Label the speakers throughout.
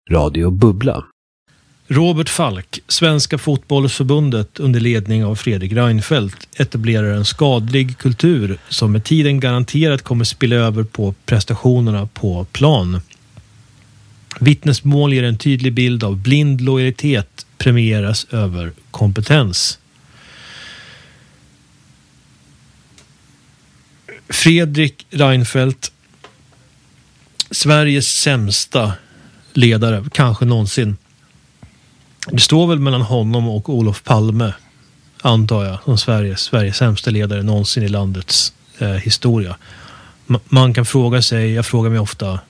Speaker 1: Radio Bubbla.
Speaker 2: Robert Falk, Svenska fotbollsförbundet under ledning av Fredrik Reinfeldt, etablerar en skadlig kultur som med tiden garanterat kommer spilla över på prestationerna på plan. Vittnesmål ger en tydlig bild av blind lojalitet premieras över kompetens. Fredrik Reinfeldt, Sveriges sämsta ledare, kanske någonsin. Det står väl mellan honom och Olof Palme, antar jag, som Sveriges sämsta ledare någonsin i landets historia. Man kan fråga sig, jag frågar mig ofta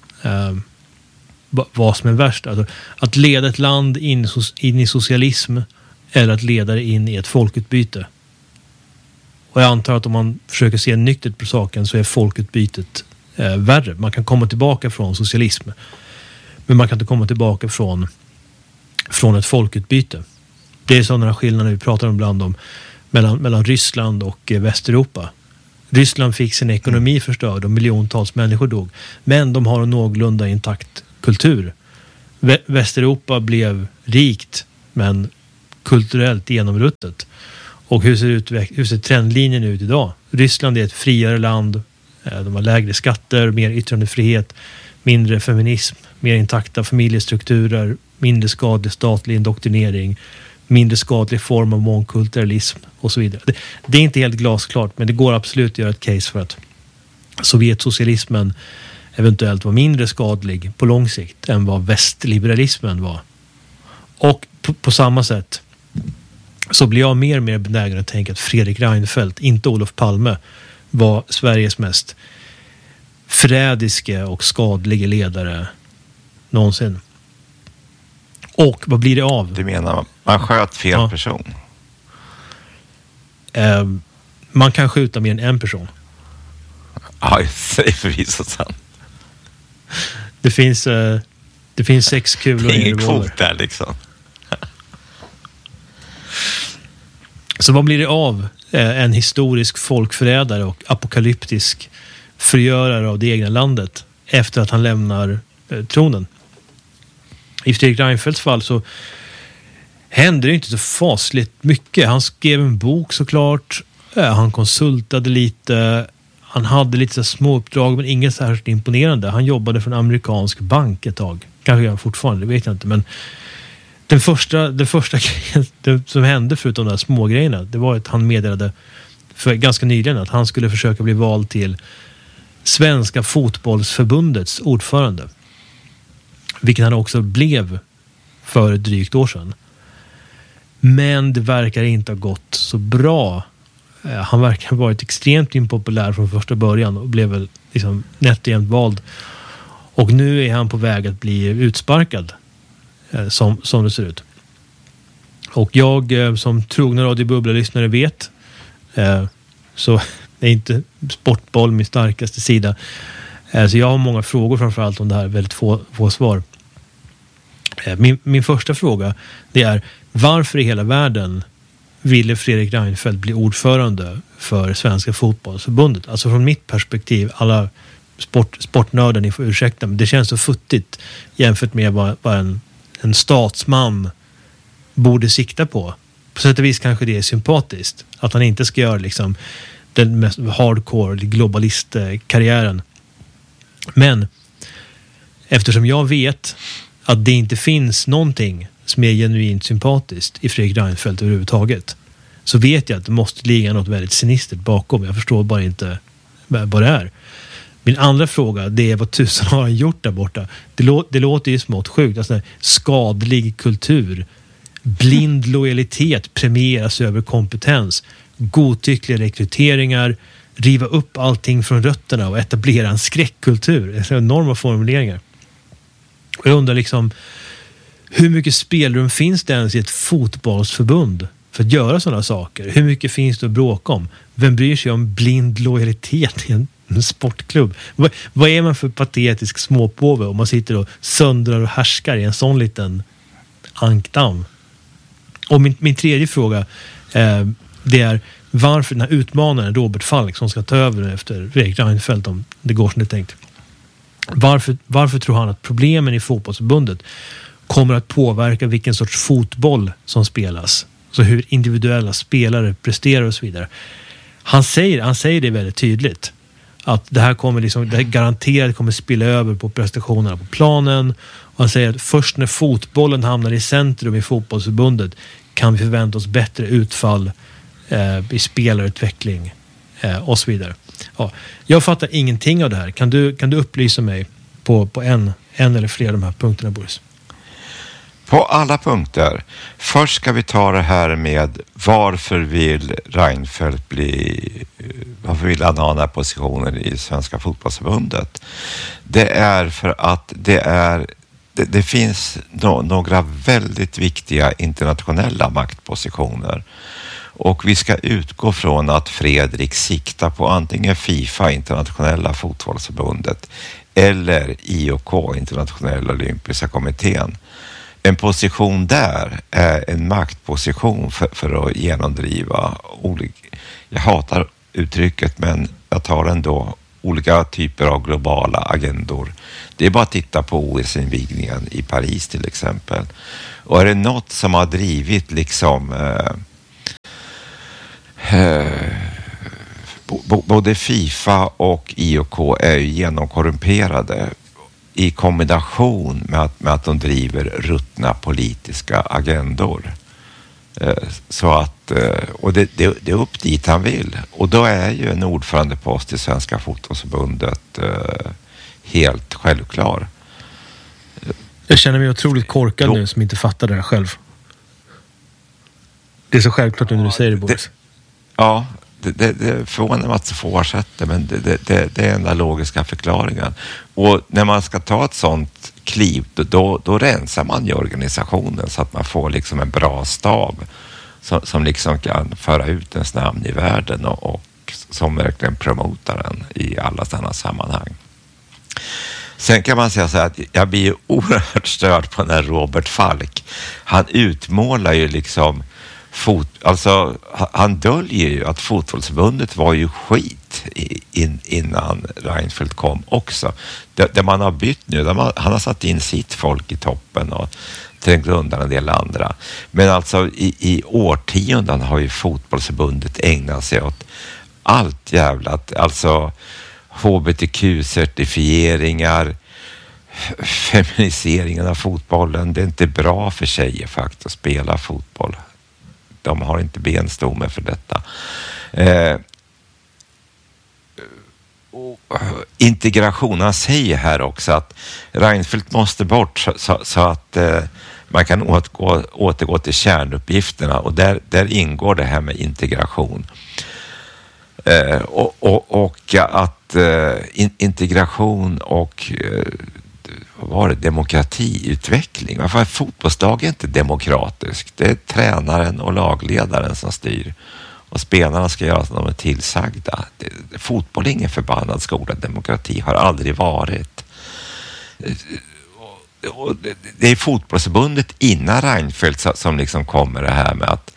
Speaker 2: vad som är värst. Alltså, att leda ett land in i socialism eller att leda det in i ett folkutbyte. Och jag antar att om man försöker se nyktert på saken så är folkutbytet värre. Man kan komma tillbaka från socialism, men man kan inte komma tillbaka från ett folkutbyte. Det är sådana skillnader vi pratar om ibland om mellan Ryssland och Västeuropa. Ryssland fick sin ekonomi förstörd och miljontals människor dog. Men de har en någorlunda intakt kultur. Västeuropa blev rikt men kulturellt genomruttet. Och hur ser trendlinjen ut idag? Ryssland är ett friare land. De har lägre skatter, mer yttrandefrihet, mindre feminism, mer intakta familjestrukturer, mindre skadlig statlig indoktrinering, mindre skadlig form av mångkulturalism och så vidare. Det är inte helt glasklart, men det går absolut att göra ett case för att Sovjetsocialismen eventuellt var mindre skadlig på lång sikt än vad västliberalismen var. Och på samma sätt så blir jag mer och mer benägen att tänka att Fredrik Reinfeldt, inte Olof Palme, var Sveriges mest förrädiske och skadliga ledare någonsin. Och vad blir det av?
Speaker 3: Du menar, man sköt fel person?
Speaker 2: Man kan skjuta mer än en person.
Speaker 3: Ja, det är förvisso sant.
Speaker 2: Det finns 6 kulor i en
Speaker 3: ingen
Speaker 2: revolver.
Speaker 3: kvot där liksom.
Speaker 2: Så vad blir det av en historisk folkförrädare och apokalyptisk förgörare av det egna landet efter att han lämnar tronen? I Fredrik Reinfeldts fall så hände det inte så fasligt mycket. Han skrev en bok såklart. Han konsultade lite. Han hade lite så små uppdrag men inget särskilt imponerande. Han jobbade för en amerikansk bank ett tag. Kanske han fortfarande, det vet jag inte. Men det första grejen som hände förutom de här små grejerna, det var att han meddelade för ganska nyligen att han skulle försöka bli vald till Svenska fotbollsförbundets ordförande. Vilket han också blev för ett drygt år sedan. Men det verkar inte ha gått så bra. Han verkar ha varit extremt impopulär från första början och blev väl liksom nätt och jämnt vald. Och nu är han på väg att bli utsparkad som det ser ut. Och jag som trogna Radio Bubbla-lyssnare vet så är inte sportboll min starkaste sida. Så jag har många frågor framförallt om det här, väldigt få svar. Min första fråga det är varför i hela världen ville Fredrik Reinfeldt bli ordförande för Svenska fotbollsförbundet? Alltså från mitt perspektiv, alla sportnördar, ni får ursäkta, men det känns så futtigt jämfört med vad en statsman borde sikta på. På sätt och vis kanske det är sympatiskt att han inte ska göra liksom den mest hardcore globalistkarriären. Men eftersom jag vet att det inte finns någonting som är genuint sympatiskt i Fredrik Reinfeldt överhuvudtaget, så vet jag att det måste ligga något väldigt sinistert bakom. Jag förstår bara inte vad det är. Min andra fråga, det är vad tusen har han gjort där borta? Det låter ju smått sjukt. Alltså, skadlig kultur, blind lojalitet premieras över kompetens, godtyckliga rekryteringar, riva upp allting från rötterna och etablera en skräckkultur. Det är enorma formuleringar. Och jag undrar liksom, hur mycket spelrum finns det ens i ett fotbollsförbund för att göra sådana saker? Hur mycket finns det att bråka om? Vem bryr sig om blind lojalitet i en sportklubb? Vad är man för patetisk småpåve om man sitter och söndrar och härskar i en sån liten ankdamm? Och min tredje fråga det är varför den här utmanaren Robert Falk som ska ta över efter Fredrik Reinfeldt, om det går som det är tänkt, Varför tror han att problemen i fotbollsförbundet kommer att påverka vilken sorts fotboll som spelas? Så hur individuella spelare presterar och så vidare. Han säger det väldigt tydligt. Att det här kommer det här garanterat kommer spilla över på prestationerna på planen. Och han säger att först när fotbollen hamnar i centrum i fotbollsförbundet kan vi förvänta oss bättre utfall i spelarutveckling och så vidare. Ja, jag fattar ingenting av det här. Kan du upplysa mig på en eller flera av de här punkterna, Boris?
Speaker 3: På alla punkter. Först ska vi ta det här med varför vill Reinfeldt varför vill han ha den här positionen i Svenska fotbollsförbundet? Det är för att det finns några väldigt viktiga internationella maktpositioner. Och vi ska utgå från att Fredrik siktar på antingen FIFA, internationella fotbollsförbundet, eller IOK, internationella olympiska kommittén. En position där är en maktposition för att genomdriva jag hatar uttrycket, men jag tar ändå olika typer av globala agendor. Det är bara att titta på OS-invigningen i Paris till exempel. Och är det något som har drivit både FIFA och IOK är ju genomkorrumperade i kombination med att de driver ruttna politiska agendor. Så att, och det är upp dit han vill. Och då är ju en ordförandepost i Svenska fotbollsförbundet helt självklar.
Speaker 2: Jag känner mig otroligt korkad nu som inte fattar det här själv. Det är så självklart nu när du säger det, Boris.
Speaker 3: Ja, det förvånar mig att så få har sett det, men det är den logiska förklaringen. Och när man ska ta ett sånt kliv, då rensar man ju organisationen så att man får liksom en bra stab som liksom kan föra ut ens namn i världen och som verkligen promotar den i alla sådana sammanhang. Sen kan man säga så här att jag blir ju oerhört störd på den här Robert Falk. Han utmålar ju liksom han döljer ju att fotbollsförbundet var ju skit innan Reinfeldt kom också. Det man har bytt nu, han har satt in sitt folk i toppen och trängt undan en del andra. Men alltså i årtionden har ju fotbollsförbundet ägnat sig åt allt jävlat. Alltså HBTQ-certifieringar, feminiseringen av fotbollen. Det är inte bra för tjejer faktiskt att spela fotboll. De har inte benstomme för detta. Integration, han säger här också att Reinfeldt måste bort så att man kan återgå till kärnuppgifterna, och där ingår det här med integration. Och att integration och vad var det? Demokratiutveckling. Varför är fotbollslag inte demokratiskt? Det är tränaren och lagledaren som styr. Och spelarna ska göra som de är tillsagda. Fotboll är ingen förbannad skola. Demokrati har aldrig varit. Och det är fotbollsförbundet innan Reinfeldt som liksom kommer det här med att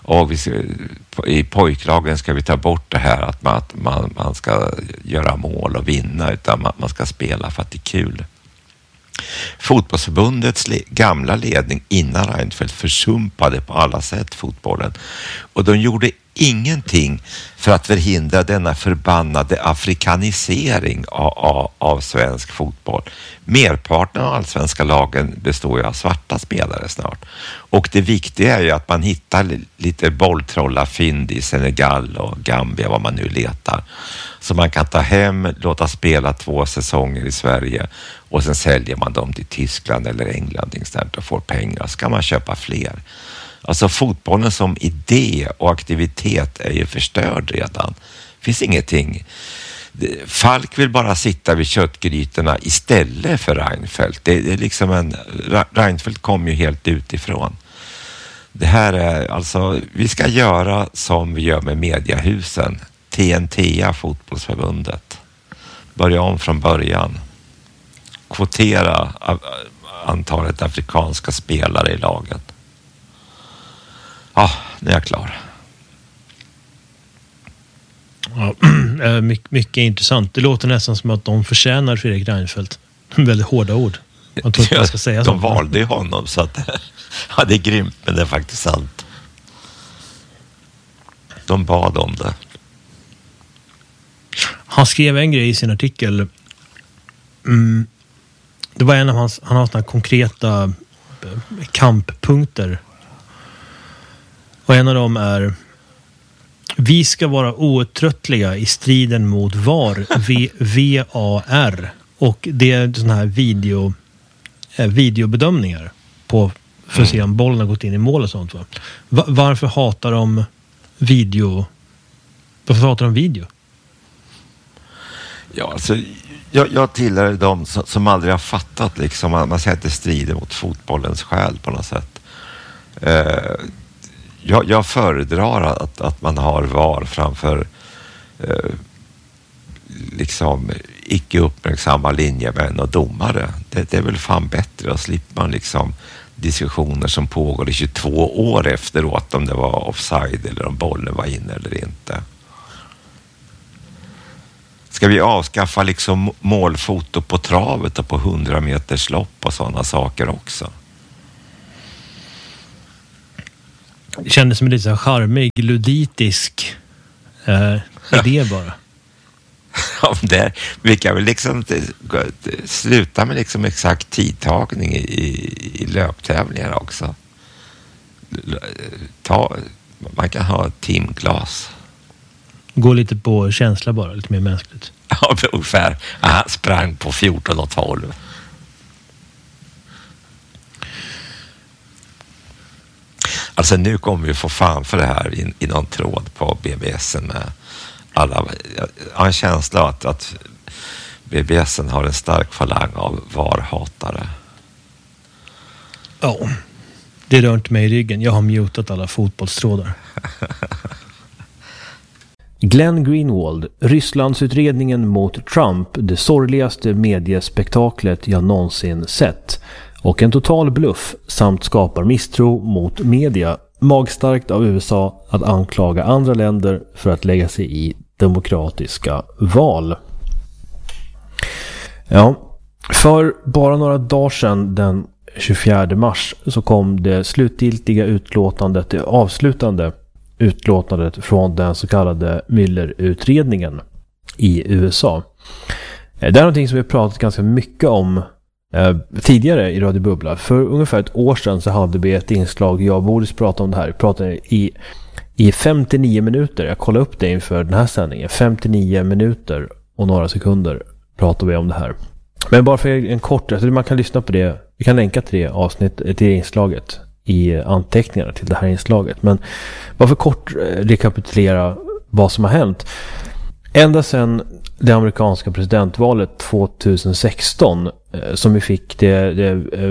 Speaker 3: i pojklagen ska vi ta bort det här att man ska göra mål och vinna, utan man ska spela för att det är kul. Fotbollsförbundets gamla ledning innan Reinfeldt försumpade på alla sätt fotbollen, och de gjorde ingenting för att förhindra denna förbannade afrikanisering av svensk fotboll. Merparten av allsvenska lagen består ju av svarta spelare snart. Och det viktiga är ju att man hittar lite bolltrollafynd i Senegal och Gambia, vad man nu letar. Så man kan ta hem, låta spela 2 säsonger i Sverige och sen säljer man dem till Tyskland eller England och får pengar. Så kan man köpa fler. Alltså fotbollen som idé och aktivitet är ju förstörd redan. Det finns ingenting. Falk vill bara sitta vid köttgrytorna istället för Reinfeldt. Det är liksom Reinfeldt kom ju helt utifrån. Det här är alltså, vi ska göra som vi gör med mediahusen. TNT, fotbollsförbundet. Börja om från början. Kvotera antalet afrikanska spelare i laget. Ja, nu är jag klar.
Speaker 2: Ja, Mycket intressant. Det låter nästan som att de förtjänar Fredrik Reinfeldt. Väldigt hårda ord. Jag tror inte man ska säga så.
Speaker 3: De valde ju honom, så att ja, det är grymt, men det är faktiskt sant. De bad om det.
Speaker 2: Han skrev en grej i sin artikel. Det var en av han har såna konkreta kamppunkter. Och en av dem är: vi ska vara outtröttliga i striden mot VAR. Och det är såna här videobedömningar på för att se om bollen har gått in i mål och sånt. Va? Varför hatar de video? Varför hatar de video? Ja,
Speaker 3: alltså jag tillhör de som aldrig har fattat liksom, man säger att det strider mot fotbollens själ på något sätt. Jag föredrar att man har VAR framför liksom icke uppmärksamma linjemän och domare. Det är väl fan bättre, att slippa man liksom diskussioner som pågår i 22 år efteråt om det var offside eller om bollen var inne eller inte. Ska vi avskaffa liksom målfoto på travet och på 100 meters lopp och sådana saker också?
Speaker 2: Det kändes som en lite charmig, luditisk idé bara.
Speaker 3: Ja, vi kan väl liksom sluta med liksom exakt tidtagning i löptävlingar också. Man kan ha timglas.
Speaker 2: Gå lite på känsla bara, lite mer mänskligt.
Speaker 3: Ja, ungefär. Han sprang på 14,12. Alltså nu kommer vi få fan för det här i någon tråd på BBSen med alla. Jag har en känsla att BBSen har en stark falang av VAR-hatare.
Speaker 2: Ja, det rör inte mig i ryggen. Jag har mutat alla fotbollstrådar. Glenn Greenwald, Rysslandsutredningen mot Trump, det sorgligaste mediespektaklet jag någonsin sett. Och en total bluff samt skapar misstro mot media. Magstarkt av USA att anklaga andra länder för att lägga sig i demokratiska val. Ja, för bara några dagar sedan den 24 mars så kom det slutgiltiga utlåtandet, det avslutande utlåtandet från den så kallade Mueller-utredningen i USA. Det är någonting som vi har pratat ganska mycket om tidigare i Radio Bubbla. För ungefär ett år sedan så hade vi ett inslag, jag och Boris pratade om det här. Vi pratade i 59 minuter. Jag kollade upp det inför den här sändningen. 59 minuter och några sekunder pratade vi om det här. Men bara för en kort, alltså man kan lyssna på det. Vi kan länka till det avsnitt, till inslaget i anteckningarna till det här inslaget. Men bara för kort rekapitulera vad som har hänt. Ända sedan det amerikanska presidentvalet 2016 som vi fick det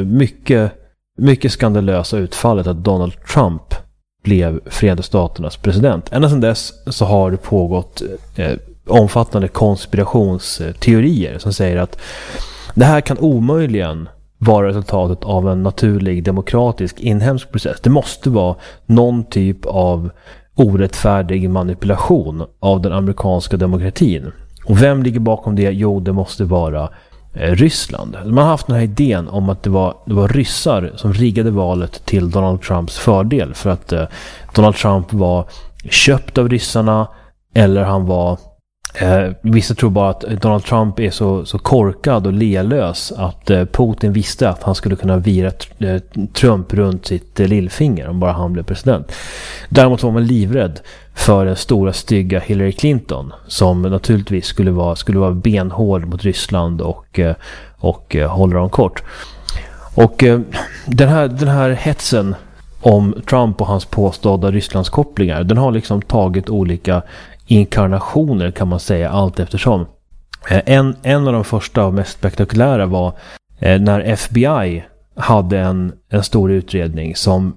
Speaker 2: mycket skandalösa utfallet att Donald Trump blev Förenta Staternas president. Ända sedan dess så har det pågått omfattande konspirationsteorier som säger att det här kan omöjligen vara resultatet av en naturlig demokratisk inhemsk process. Det måste vara någon typ av orättfärdig manipulation av den amerikanska demokratin. Och vem ligger bakom det? Jo, det måste vara Ryssland. Man har haft den här idén om att det var ryssar som riggade valet till Donald Trumps fördel för att Donald Trump var köpt av ryssarna eller han var vissa tror bara att Donald Trump är så korkad och lelös att Putin visste att han skulle kunna vira Trump runt sitt lillfinger om bara han blev president. Däremot var man livrädd för den stora stygga Hillary Clinton som naturligtvis skulle vara benhård mot Ryssland och hålla dem kort. Och den här hetsen om Trump och hans påstådda Rysslandskopplingar, den har liksom tagit olika inkarnationer kan man säga allt eftersom. En av de första och mest spektakulära var när FBI hade en stor utredning som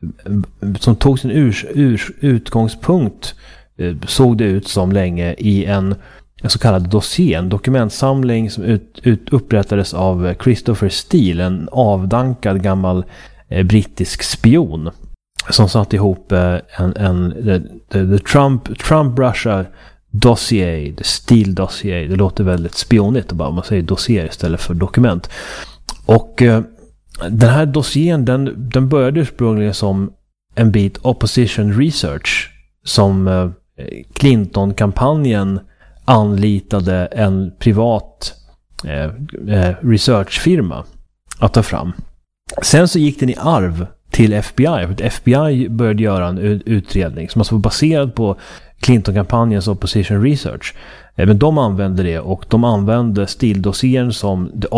Speaker 2: tog sin utgångspunkt, såg det ut som länge, i en så kallad dossier, en dokumentsamling som upprättades av Christopher Steele, en avdankad gammal brittisk spion som satt ihop the Trump Russia
Speaker 1: dossier, the Steele dossier. Det låter väldigt spionigt, bara man säger dossier istället för dokument. Och den här dossiern, den började ursprungligen som en bit opposition research som Clinton-kampanjen anlitade en privat researchfirma att ta fram. Sen så gick den i arv till FBI, för att FBI började göra en utredning som alltså var baserad på Clinton-kampanjens opposition research. Men de använde det, och de använde Steele-dossiern som det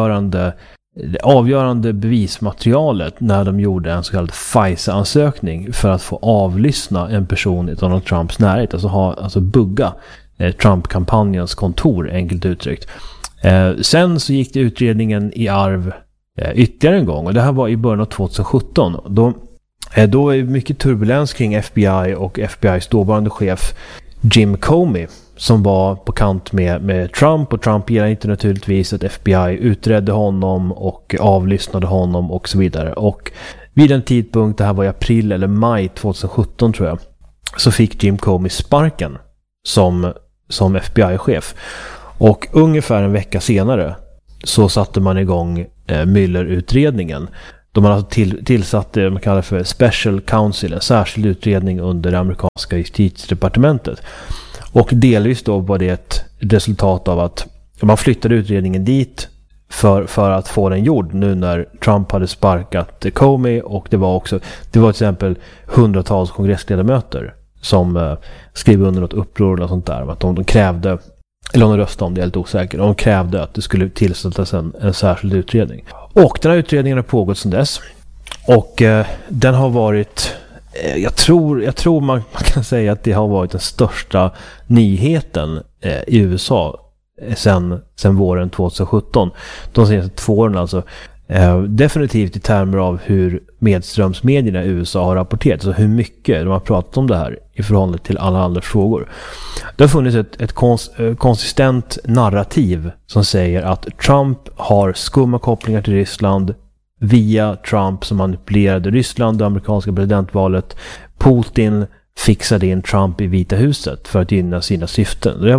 Speaker 1: avgörande bevismaterialet när de gjorde en så kallad FISA-ansökning för att få avlyssna en person i Donald Trumps närhet, alltså bugga Trump-kampanjens kontor, enkelt uttryckt. Sen så gick det utredningen i arv ytterligare en gång, och det här var i början av 2017. Då är mycket turbulens kring FBI och FBI:s dåvarande chef Jim Comey, som var på kant med Trump, och Trump gillade inte naturligtvis att FBI utredde honom och avlyssnade honom och så vidare. Och vid en tidpunkt, det här var i april eller maj 2017 tror jag, så fick Jim Comey sparken som FBI-chef. Och ungefär en vecka senare så satte man igång Mueller-utredningen. De har alltså tillsatt det man kallar för Special Counsel, en särskild utredning under det amerikanska justitiedepartementet. Och delvis då var det ett resultat av att man flyttade utredningen dit för att få den gjord nu när Trump hade sparkat Comey, och det var till exempel hundratals kongressledamöter som skrev under något uppror och sånt där, att de krävde, eller om de röstade om det, är helt osäker, de krävde att det skulle tillsättas en särskild utredning. Och den här utredningen har pågått sedan dess, och den har varit, jag tror man kan säga att det har varit den största nyheten i USA sen våren 2017. De senaste 2 åren alltså. Definitivt i termer av hur medströmsmedierna i USA har rapporterat, så hur mycket de har pratat om det här i förhållande till alla andra frågor. Det har funnits ett konsistent narrativ som säger att Trump har skumma kopplingar till Ryssland via Trump, som manipulerade Ryssland, det amerikanska presidentvalet. Putin fixade in Trump i Vita huset för att gynna sina syften. Det har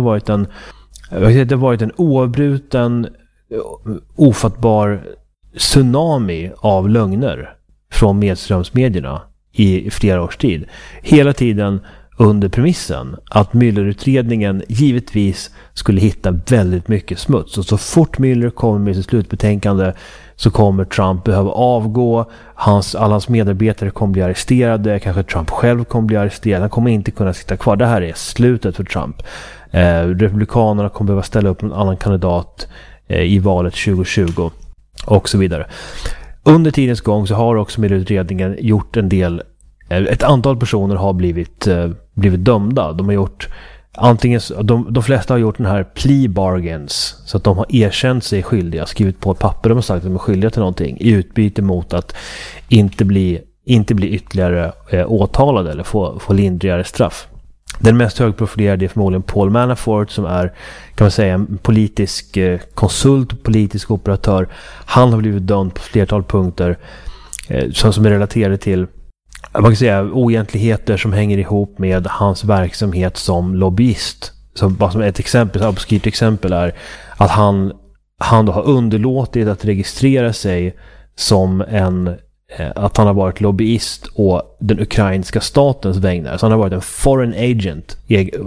Speaker 1: varit en oavbruten, ofattbar tsunami av lögner från medströmsmedierna i flera års tid. Hela tiden under premissen att Mueller-utredningen givetvis skulle hitta väldigt mycket smuts. Och så fort Mueller kommer med sitt slutbetänkande så kommer Trump behöva avgå. Alla hans medarbetare kommer bli arresterade. Kanske Trump själv kommer bli arresterad. Han kommer inte kunna sitta kvar. Det här är slutet för Trump. Republikanerna kommer behöva ställa upp en annan kandidat i valet 2020 och så vidare. Under tidens gång så har också Mueller-utredningen gjort en del. Ett antal personer har blivit dömda. De har gjort antingen, de flesta har gjort den här plea bargains, så att de har erkänt sig skyldiga, skrivit på ett papper, de har sagt att de är skyldiga till någonting i utbyte mot att inte bli ytterligare åtalade eller få lindrigare straff. Den mest högprofilerade är förmodligen Paul Manafort, som är, kan man säga, en politisk konsult, politisk operatör. Han har blivit dömd på flertal punkter som är relaterade till, man kan säga, oegentligheter som hänger ihop med hans verksamhet som lobbyist. Som ett exempel, ett obskyrt exempel är att han då har underlåtit att registrera sig som att han har varit lobbyist och den ukrainska statens vägnar. Så han har varit en foreign agent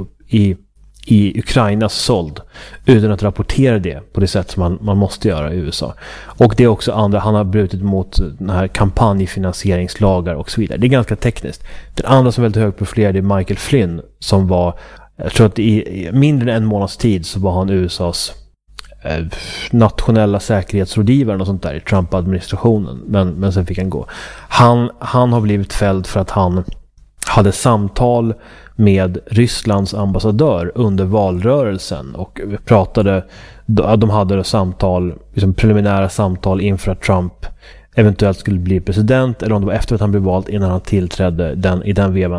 Speaker 1: i Ukrainas såld utan att rapportera det på det sätt som man måste göra i USA. Och det är också andra, han har brutit mot den här kampanjfinansieringslagar och så vidare. Det är ganska tekniskt. Den andra som är väldigt högprofilerad är Michael Flynn, som var, jag tror att i mindre än en månads tid så var han USAs nationella säkerhetsrådgivare och sånt där i Trump-administrationen, men sen fick han gå. Han har blivit fälld för att han hade samtal med Rysslands ambassadör under valrörelsen och de hade samtal, liksom preliminära samtal inför att Trump eventuellt skulle bli president, eller om det var efter att han blev vald innan han tillträdde i den vevan.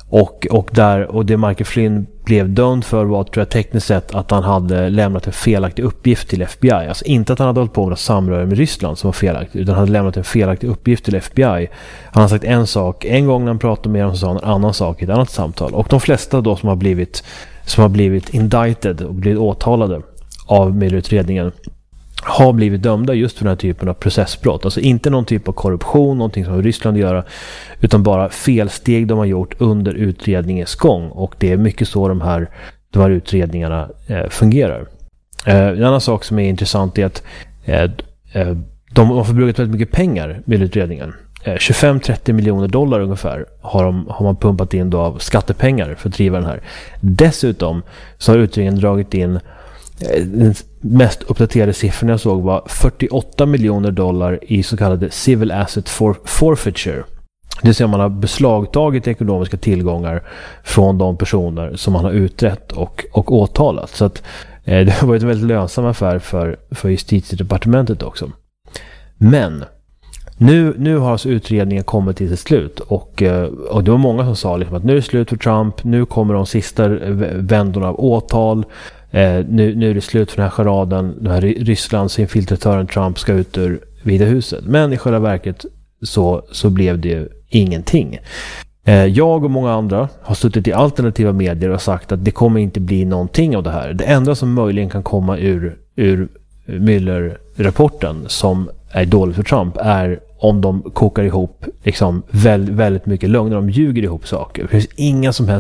Speaker 1: Och det Michael Flynn blev dömd för var, tror jag, tekniskt sett att han hade lämnat en felaktig uppgift till FBI. Alltså inte att han hade hållit på med samröre med Ryssland som var felaktigt, utan han hade lämnat en felaktig uppgift till FBI. Han har sagt en sak en gång när han pratade med dem, så sa han en annan sak i ett annat samtal. Och de flesta då som har blivit indicted och blivit åtalade av Mueller-utredningen har blivit dömda just för den här typen av processbrott. Alltså inte någon typ av korruption, någonting som har Ryssland att göra, utan bara felsteg de har gjort under utredningens gång. Och det är mycket så de här utredningarna fungerar. En annan sak som är intressant är att de har förbrukat väldigt mycket pengar med utredningen. 25-30 miljoner dollar ungefär har man pumpat in då av skattepengar för att driva den här. Dessutom så har utredningen dragit in, den mest uppdaterade siffran jag såg var 48 miljoner dollar i så kallade civil asset forfeiture. Det vill säga man har beslagtagit ekonomiska tillgångar från de personer som man har utrett och åtalat. Så att det har varit en väldigt lönsam affär för justitiedepartementet också. Men nu har alltså utredningen kommit till sitt slut och det var många som sa liksom att nu är det slut för Trump, nu kommer de sista vändorna av åtal, nu är det slut för den här charaden, den här Rysslands infiltratören Trump ska ut ur Vita huset. Men i själva verket så blev det ingenting. Jag och många andra har suttit i alternativa medier och sagt att det kommer inte bli någonting av det här. Det enda som möjligen kan komma ur Mueller-rapporten som är dåligt för Trump är om de kokar ihop liksom väldigt mycket lögner, de ljuger ihop saker. Det finns inga som helst